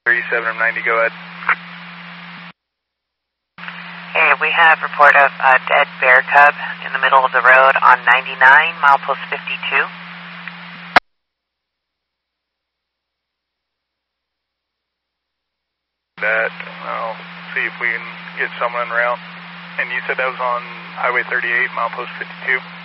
3790, go ahead. Hey, we have report of a dead bear cub in the middle of the road on 99, milepost 52. That, I'll see if we can get someone en route. And you said that was on Highway 38, milepost 52?